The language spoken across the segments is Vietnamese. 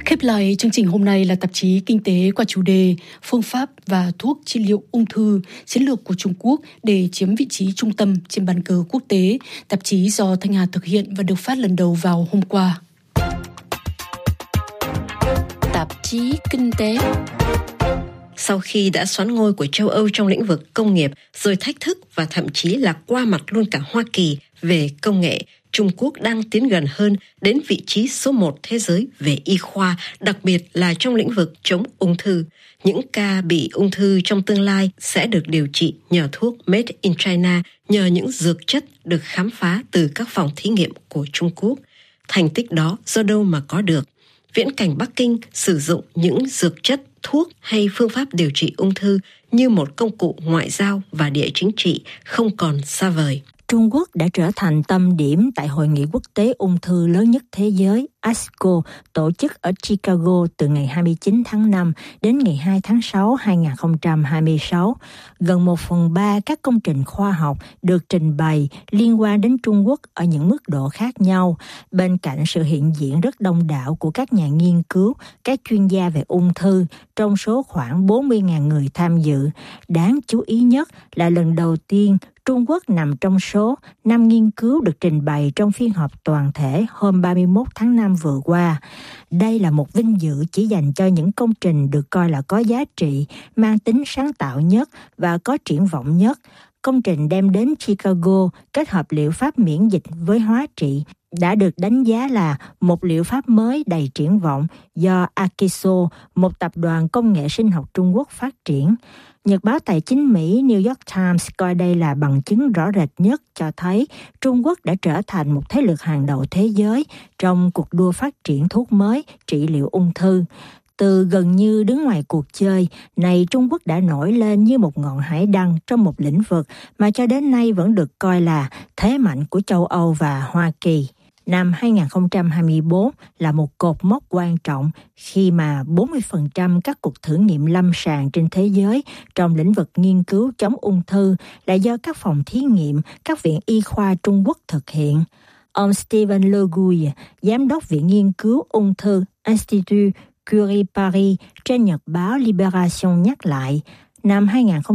Khép lại chương trình hôm nay là tạp chí Kinh tế qua chủ đề Phương pháp và thuốc trị liệu ung thư, chiến lược của Trung Quốc để chiếm vị trí trung tâm trên bàn cờ quốc tế. Tạp chí do Thanh Hà thực hiện và được phát lần đầu vào hôm qua. Tạp chí Kinh tế. Sau khi đã soán ngôi của châu Âu trong lĩnh vực công nghiệp, rồi thách thức và thậm chí là qua mặt luôn cả Hoa Kỳ về công nghệ, Trung Quốc đang tiến gần hơn đến vị trí số 1 thế giới về y khoa, đặc biệt là trong lĩnh vực chống ung thư. Những ca bị ung thư trong tương lai sẽ được điều trị nhờ thuốc Made in China, nhờ những dược chất được khám phá từ các phòng thí nghiệm của Trung Quốc. Thành tích đó do đâu mà có được? Viễn cảnh Bắc Kinh sử dụng những dược chất, thuốc hay phương pháp điều trị ung thư như một công cụ ngoại giao và địa chính trị không còn xa vời. Trung Quốc đã trở thành tâm điểm tại Hội nghị quốc tế ung thư lớn nhất thế giới ASCO tổ chức ở Chicago từ ngày 29 tháng 5 đến ngày 2 tháng 6 2026. Gần 1/3 các công trình khoa học được trình bày liên quan đến Trung Quốc ở những mức độ khác nhau, bên cạnh sự hiện diện rất đông đảo của các nhà nghiên cứu, các chuyên gia về ung thư, trong số khoảng 40.000 người tham dự. Đáng chú ý nhất là lần đầu tiên Trung Quốc nằm trong số 5 nghiên cứu được trình bày trong phiên họp toàn thể hôm 31 tháng 5 vừa qua. Đây là một vinh dự chỉ dành cho những công trình được coi là có giá trị, mang tính sáng tạo nhất và có triển vọng nhất. Công trình đem đến Chicago kết hợp liệu pháp miễn dịch với hóa trị đã được đánh giá là một liệu pháp mới đầy triển vọng do Akeso, một tập đoàn công nghệ sinh học Trung Quốc phát triển. Nhật báo tài chính Mỹ New York Times coi đây là bằng chứng rõ rệt nhất cho thấy Trung Quốc đã trở thành một thế lực hàng đầu thế giới trong cuộc đua phát triển thuốc mới trị liệu ung thư. Từ gần như đứng ngoài cuộc chơi, này Trung Quốc đã nổi lên như một ngọn hải đăng trong một lĩnh vực mà cho đến nay vẫn được coi là thế mạnh của châu Âu và Hoa Kỳ. Năm 2024 là một cột mốc quan trọng khi mà 40% các cuộc thử nghiệm lâm sàng trên thế giới trong lĩnh vực nghiên cứu chống ung thư là do các phòng thí nghiệm, các viện y khoa Trung Quốc thực hiện. Ông Steven Le Gouy, giám đốc Viện Nghiên cứu Ung thư Institut Curie Paris trên nhật báo Libération nhắc lại, năm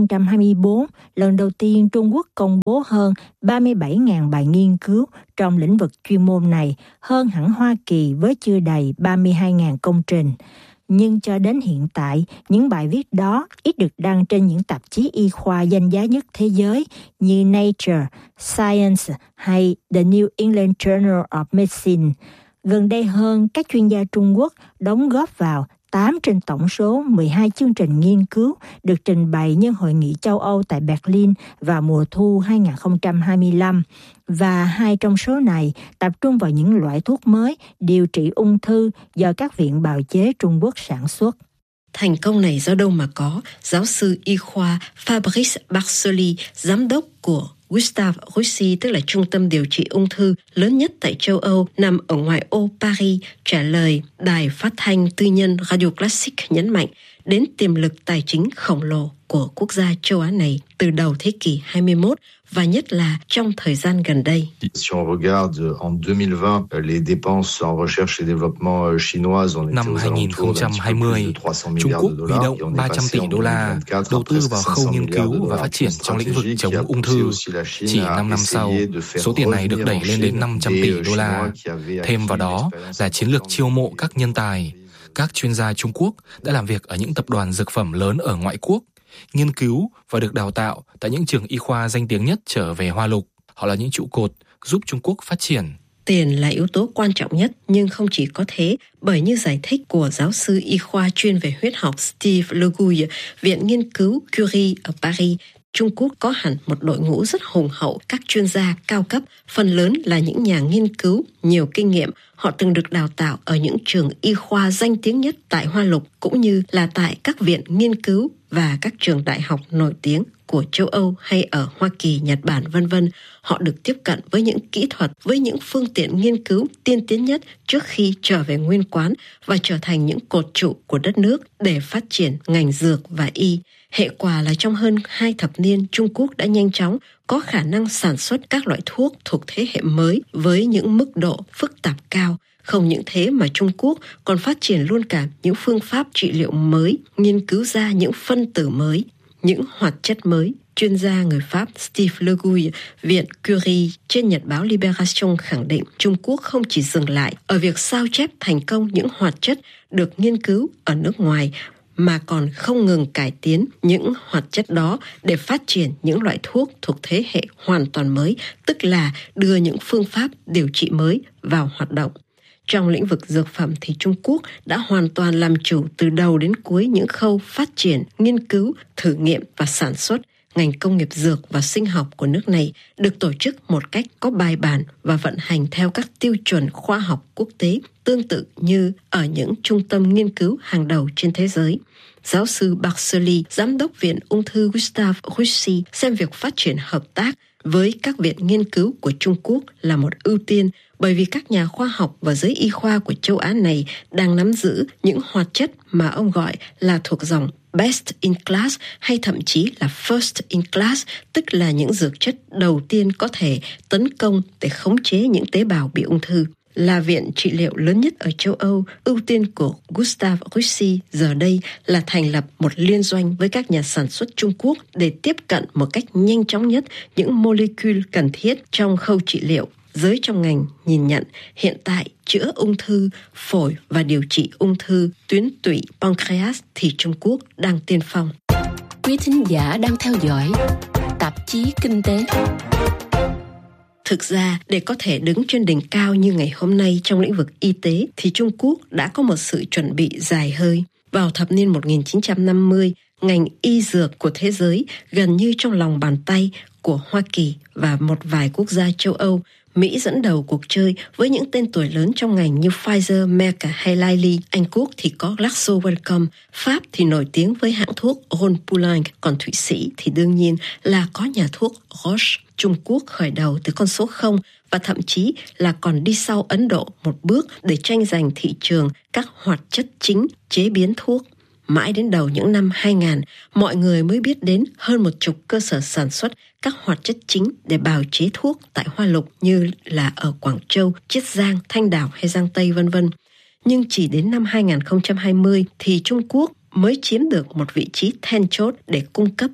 2024, lần đầu tiên Trung Quốc công bố hơn 37.000 bài nghiên cứu trong lĩnh vực chuyên môn này, hơn hẳn Hoa Kỳ với chưa đầy 32.000 công trình. Nhưng cho đến hiện tại, những bài viết đó ít được đăng trên những tạp chí y khoa danh giá nhất thế giới như Nature, Science hay The New England Journal of Medicine. Gần đây hơn, các chuyên gia Trung Quốc đóng góp vào 8 trên tổng số 12 chương trình nghiên cứu được trình bày nhân Hội nghị châu Âu tại Berlin vào mùa thu 2025, và 2 trong số này tập trung vào những loại thuốc mới điều trị ung thư do các viện bào chế Trung Quốc sản xuất. Thành công này do đâu mà có? Giáo sư y khoa Fabrice Barsoli, giám đốc của Gustave Roussy, tức là trung tâm điều trị ung thư lớn nhất tại châu Âu, nằm ở ngoại ô Paris, trả lời đài phát thanh tư nhân Radio Classique nhấn mạnh đến tiềm lực tài chính khổng lồ của quốc gia châu Á này từ đầu thế kỷ 21 và nhất là trong thời gian gần đây. Năm 2020, Trung Quốc huy động 300 tỷ đô la đầu tư vào khâu nghiên cứu và phát triển trong lĩnh vực chống ung thư. Chỉ 5 năm sau, số tiền này được đẩy lên đến 500 tỷ đô la. Thêm vào đó là chiến lược chiêu mộ các nhân tài. Các chuyên gia Trung Quốc đã làm việc ở những tập đoàn dược phẩm lớn ở ngoại quốc, nghiên cứu và được đào tạo tại những trường y khoa danh tiếng nhất trở về Hoa Lục. Họ là những trụ cột giúp Trung Quốc phát triển. Tiền là yếu tố quan trọng nhất, nhưng không chỉ có thế, bởi như giải thích của giáo sư y khoa chuyên về huyết học Steve Le Gouy, Viện Nghiên cứu Curie ở Paris, Trung Quốc có hẳn một đội ngũ rất hùng hậu, các chuyên gia cao cấp, phần lớn là những nhà nghiên cứu, nhiều kinh nghiệm. Họ từng được đào tạo ở những trường y khoa danh tiếng nhất tại Hoa Lục, cũng như là tại các viện nghiên cứu và các trường đại học nổi tiếng của châu Âu hay ở Hoa Kỳ, Nhật Bản, v.v. Họ được tiếp cận với những kỹ thuật, với những phương tiện nghiên cứu tiên tiến nhất trước khi trở về nguyên quán và trở thành những cột trụ của đất nước để phát triển ngành dược và y. Hệ quả là trong hơn 2 thập niên, Trung Quốc đã nhanh chóng có khả năng sản xuất các loại thuốc thuộc thế hệ mới với những mức độ phức tạp cao, Không những thế mà Trung Quốc còn phát triển luôn cả những phương pháp trị liệu mới, nghiên cứu ra những phân tử mới, những hoạt chất mới. Chuyên gia người Pháp Steve Le Gouy, Viện Curie trên nhật báo Libération khẳng định Trung Quốc không chỉ dừng lại ở việc sao chép thành công những hoạt chất được nghiên cứu ở nước ngoài, mà còn không ngừng cải tiến những hoạt chất đó để phát triển những loại thuốc thuộc thế hệ hoàn toàn mới, tức là đưa những phương pháp điều trị mới vào hoạt động. Trong lĩnh vực dược phẩm thì Trung Quốc đã hoàn toàn làm chủ từ đầu đến cuối những khâu phát triển, nghiên cứu, thử nghiệm và sản xuất. Ngành công nghiệp dược và sinh học của nước này được tổ chức một cách có bài bản và vận hành theo các tiêu chuẩn khoa học quốc tế, tương tự như ở những trung tâm nghiên cứu hàng đầu trên thế giới. Giáo sư Barcelli, giám đốc Viện Ung thư Gustave Roussy, xem việc phát triển hợp tác với các viện nghiên cứu của Trung Quốc là một ưu tiên, bởi vì các nhà khoa học và giới y khoa của châu Á này đang nắm giữ những hoạt chất mà ông gọi là thuộc dòng best in class hay thậm chí là first in class, tức là những dược chất đầu tiên có thể tấn công để khống chế những tế bào bị ung thư. Là viện trị liệu lớn nhất ở châu Âu, ưu tiên của Gustave Roussy giờ đây là thành lập một liên doanh với các nhà sản xuất Trung Quốc để tiếp cận một cách nhanh chóng nhất những molecule cần thiết trong khâu trị liệu. Giới trong ngành nhìn nhận hiện tại chữa ung thư phổi và điều trị ung thư tuyến tụy pancreas thì Trung Quốc đang tiên phong. Quý thính giả đang theo dõi tạp chí Kinh tế. Thực ra, để có thể đứng trên đỉnh cao như ngày hôm nay trong lĩnh vực y tế thì Trung Quốc đã có một sự chuẩn bị dài hơi. Vào thập niên 1950, ngành y dược của thế giới gần như trong lòng bàn tay của Hoa Kỳ và một vài quốc gia châu Âu. Mỹ dẫn đầu cuộc chơi với những tên tuổi lớn trong ngành như Pfizer, Merck hay Lilly. Anh Quốc thì có GlaxoSmithKline, Pháp thì nổi tiếng với hãng thuốc Rhône-Poulenc, còn Thụy Sĩ thì đương nhiên là có nhà thuốc Roche. Trung Quốc khởi đầu từ con số 0 và thậm chí là còn đi sau Ấn Độ một bước để tranh giành thị trường các hoạt chất chính chế biến thuốc. Mãi đến đầu những năm 2000, mọi người mới biết đến hơn 10 cơ sở sản xuất các hoạt chất chính để bào chế thuốc tại Hoa Lục như là ở Quảng Châu, Chiết Giang, Thanh Đảo hay Giang Tây v.v. Nhưng chỉ đến năm 2020 thì Trung Quốc mới chiếm được một vị trí then chốt để cung cấp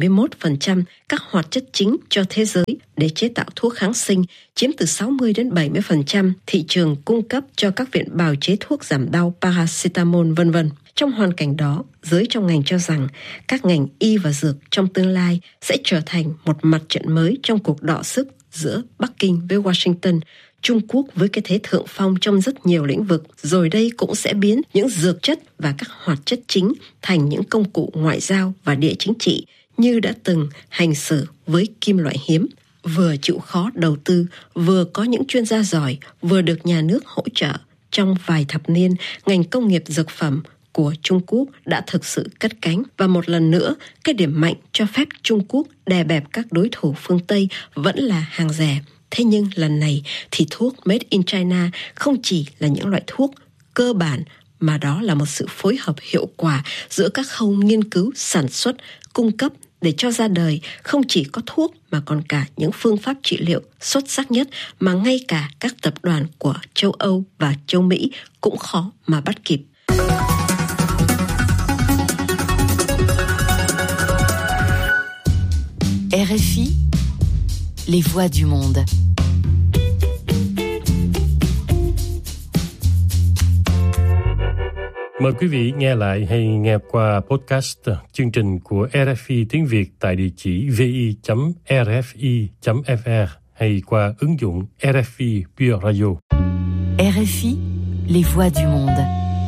71% các hoạt chất chính cho thế giới để chế tạo thuốc kháng sinh, chiếm từ 60 đến 70% thị trường cung cấp cho các viện bào chế thuốc giảm đau paracetamol v.v. Trong hoàn cảnh đó, giới trong ngành cho rằng các ngành y và dược trong tương lai sẽ trở thành một mặt trận mới trong cuộc đọ sức giữa Bắc Kinh với Washington. Trung Quốc với cái thế thượng phong trong rất nhiều lĩnh vực, rồi đây cũng sẽ biến những dược chất và các hoạt chất chính thành những công cụ ngoại giao và địa chính trị như đã từng hành xử với kim loại hiếm. Vừa chịu khó đầu tư, vừa có những chuyên gia giỏi, vừa được nhà nước hỗ trợ. Trong vài thập niên, ngành công nghiệp dược phẩm của Trung Quốc đã thực sự cất cánh và một lần nữa, cái điểm mạnh cho phép Trung Quốc đè bẹp các đối thủ phương Tây vẫn là hàng rẻ. Thế nhưng lần này thì thuốc Made in China không chỉ là những loại thuốc cơ bản mà đó là một sự phối hợp hiệu quả giữa các khâu nghiên cứu, sản xuất, cung cấp để cho ra đời không chỉ có thuốc mà còn cả những phương pháp trị liệu xuất sắc nhất mà ngay cả các tập đoàn của châu Âu và châu Mỹ cũng khó mà bắt kịp. RFI, les voix du monde. Mời quý vị nghe lại hay nghe qua podcast chương trình của RFI tiếng Việt tại địa chỉ vi.rfi.fr hay qua ứng dụng RFI Pure Radio. RFI, les voix du monde.